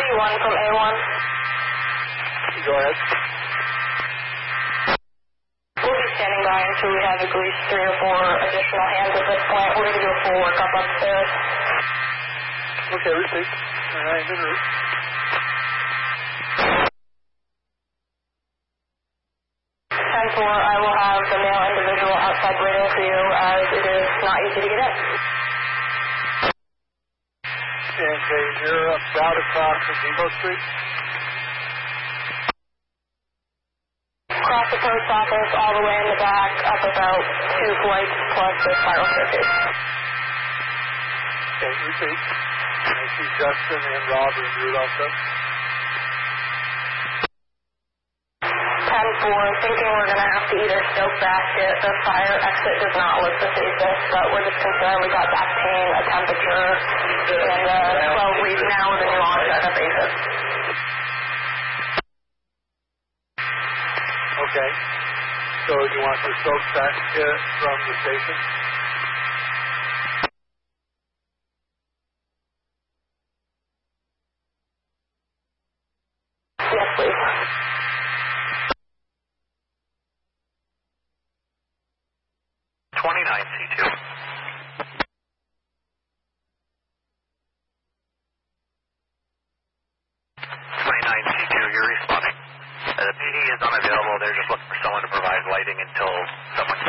C1 from A1. Go ahead. We'll be standing by until we have at least 3 or 4 additional hands at this point. We're going to do a full workup upstairs. Okay, receipt. All right, en route. I will have the male individual outside waiting for you as it is not easy to get in. Okay, you're about across from Depot Street? Across the post office, all the way in the back, up about 2 flights plus the spiral staircase. Okay, repeat. I see Justin and Rob en route also. 10-4, thinking we're going to have to either stoke basket. The fire exit does not look the safest, but we're just concerned we got back pain, a temperature, and 12 reads now with a new onset of AFib. Okay. So you want the soak basket from the station? Yes, please. C2. 29C2, you're responding. The PD is unavailable. They're just looking for someone to provide lighting until someone